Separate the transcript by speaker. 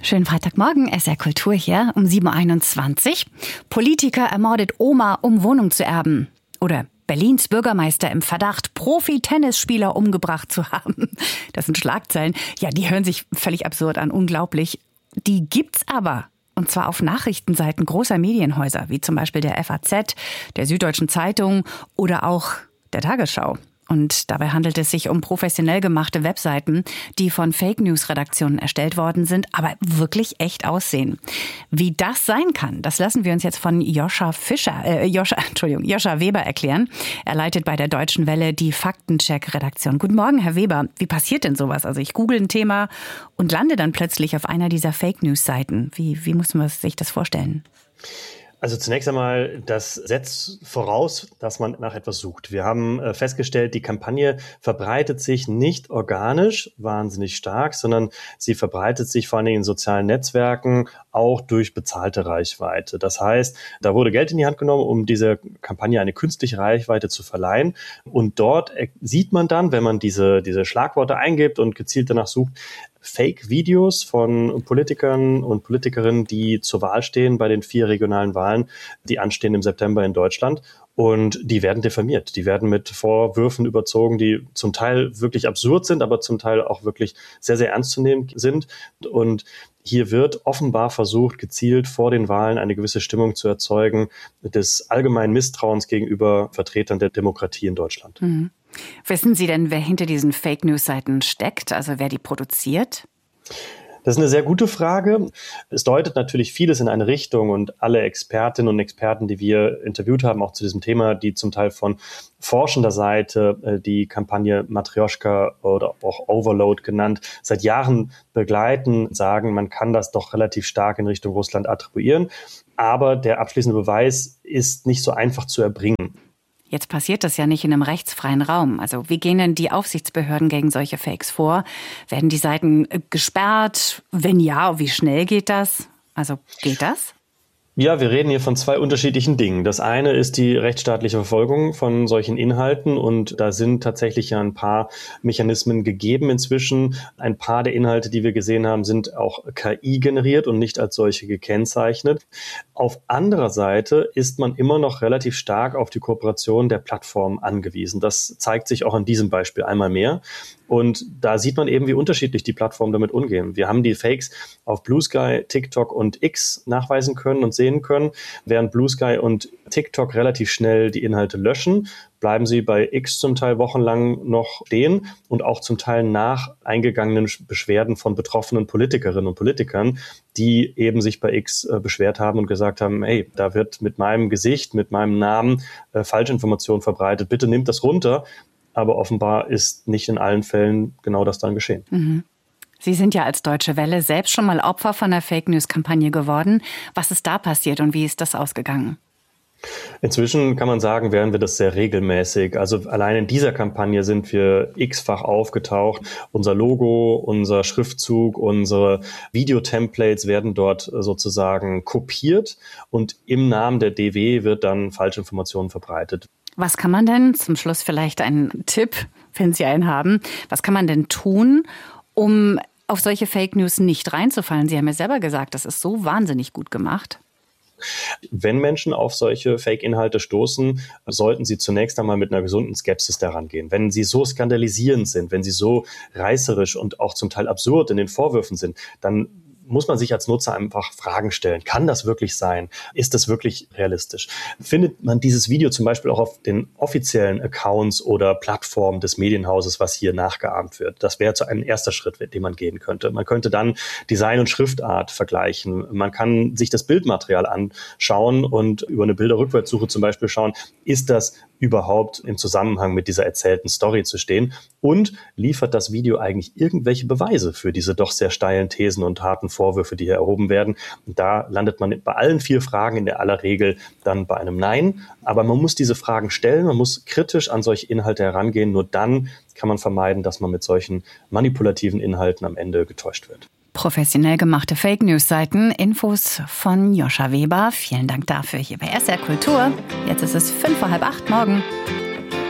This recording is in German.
Speaker 1: Schönen Freitagmorgen, SR Kultur hier um 7.21 Uhr. Politiker ermordet Oma, um Wohnung zu erben. Oder Berlins Bürgermeister im Verdacht, Profi-Tennisspieler umgebracht zu haben. Das sind Schlagzeilen. Ja, die hören sich völlig absurd an, unglaublich. Die gibt's aber. Und zwar auf Nachrichtenseiten großer Medienhäuser, wie zum Beispiel der FAZ, der Süddeutschen Zeitung oder auch der Tagesschau. Und dabei handelt es sich um professionell gemachte Webseiten, die von Fake-News-Redaktionen erstellt worden sind, aber wirklich echt aussehen. Wie das sein kann, das lassen wir uns jetzt von Joscha Weber erklären. Er leitet bei der Deutschen Welle die Faktencheck-Redaktion. Guten Morgen, Herr Weber. Wie passiert denn sowas? Also ich google ein Thema und lande dann plötzlich auf einer dieser Fake-News-Seiten. Wie muss man sich das vorstellen?
Speaker 2: Also zunächst einmal, das setzt voraus, dass man nach etwas sucht. Wir haben festgestellt, die Kampagne verbreitet sich nicht organisch wahnsinnig stark, sondern sie verbreitet sich vor allen Dingen in sozialen Netzwerken auch durch bezahlte Reichweite. Das heißt, da wurde Geld in die Hand genommen, um dieser Kampagne eine künstliche Reichweite zu verleihen. Und dort sieht man dann, wenn man diese Schlagworte eingibt und gezielt danach sucht, Fake-Videos von Politikern und Politikerinnen, die zur Wahl stehen bei den 4 regionalen Wahlen, die anstehen im September in Deutschland. Und die werden diffamiert. Die werden mit Vorwürfen überzogen, die zum Teil wirklich absurd sind, aber zum Teil auch wirklich sehr, sehr ernst zu nehmen sind. Und hier wird offenbar versucht, gezielt vor den Wahlen eine gewisse Stimmung zu erzeugen des allgemeinen Misstrauens gegenüber Vertretern der Demokratie in Deutschland.
Speaker 1: Mhm. Wissen Sie denn, wer hinter diesen Fake-News-Seiten steckt, also wer die produziert?
Speaker 2: Das ist eine sehr gute Frage. Es deutet natürlich vieles in eine Richtung und alle Expertinnen und Experten, die wir interviewt haben, auch zu diesem Thema, die zum Teil von forschender Seite die Kampagne Matrjoschka oder auch Overload genannt, seit Jahren begleiten, sagen, man kann das doch relativ stark in Richtung Russland attribuieren. Aber der abschließende Beweis ist nicht so einfach zu erbringen.
Speaker 1: Jetzt passiert das ja nicht in einem rechtsfreien Raum. Also wie gehen denn die Aufsichtsbehörden gegen solche Fakes vor? Werden die Seiten gesperrt? Wenn ja, wie schnell geht das? Also geht das?
Speaker 2: Ja, wir reden hier von 2 unterschiedlichen Dingen. Das eine ist die rechtsstaatliche Verfolgung von solchen Inhalten und da sind tatsächlich ja ein paar Mechanismen gegeben inzwischen. Ein paar der Inhalte, die wir gesehen haben, sind auch KI generiert und nicht als solche gekennzeichnet. Auf anderer Seite ist man immer noch relativ stark auf die Kooperation der Plattformen angewiesen. Das zeigt sich auch an diesem Beispiel einmal mehr. Und da sieht man eben, wie unterschiedlich die Plattformen damit umgehen. Wir haben die Fakes auf Blue Sky, TikTok und X nachweisen können und sehen können. Während Blue Sky und TikTok relativ schnell die Inhalte löschen, bleiben sie bei X zum Teil wochenlang noch stehen und auch zum Teil nach eingegangenen Beschwerden von betroffenen Politikerinnen und Politikern, die eben sich bei X beschwert haben und gesagt haben, hey, da wird mit meinem Gesicht, mit meinem Namen Falschinformation verbreitet, bitte nimmt das runter. Aber offenbar ist nicht in allen Fällen genau das dann geschehen.
Speaker 1: Mhm. Sie sind ja als Deutsche Welle selbst schon mal Opfer von einer Fake-News-Kampagne geworden. Was ist da passiert und wie ist das ausgegangen?
Speaker 2: Inzwischen kann man sagen, wären wir das sehr regelmäßig. Also allein in dieser Kampagne sind wir x-fach aufgetaucht. Unser Logo, unser Schriftzug, unsere Videotemplates werden dort sozusagen kopiert und im Namen der DW wird dann Falschinformationen verbreitet.
Speaker 1: Was kann man denn, zum Schluss vielleicht einen Tipp, wenn Sie einen haben, was kann man denn tun, um auf solche Fake News nicht reinzufallen? Sie haben ja selber gesagt, das ist so wahnsinnig gut gemacht.
Speaker 2: Wenn Menschen auf solche Fake-Inhalte stoßen, sollten sie zunächst einmal mit einer gesunden Skepsis daran gehen. Wenn sie so skandalisierend sind, wenn sie so reißerisch und auch zum Teil absurd in den Vorwürfen sind, dann muss man sich als Nutzer einfach Fragen stellen. Kann das wirklich sein? Ist das wirklich realistisch? Findet man dieses Video zum Beispiel auch auf den offiziellen Accounts oder Plattformen des Medienhauses, was hier nachgeahmt wird? Das wäre so ein erster Schritt, den man gehen könnte. Man könnte dann Design und Schriftart vergleichen. Man kann sich das Bildmaterial anschauen und über eine Bilderrückwärtssuche zum Beispiel schauen, ist das überhaupt im Zusammenhang mit dieser erzählten Story zu stehen? Und liefert das Video eigentlich irgendwelche Beweise für diese doch sehr steilen Thesen und harten Vorwürfe, die hier erhoben werden? Und da landet man bei allen 4 Fragen in der aller Regel dann bei einem Nein. Aber man muss diese Fragen stellen, man muss kritisch an solche Inhalte herangehen. Nur dann kann man vermeiden, dass man mit solchen manipulativen Inhalten am Ende getäuscht wird.
Speaker 1: Professionell gemachte Fake-News-Seiten. Infos von Joscha Weber. Vielen Dank dafür hier bei SR Kultur. Jetzt ist es 7:55 morgen.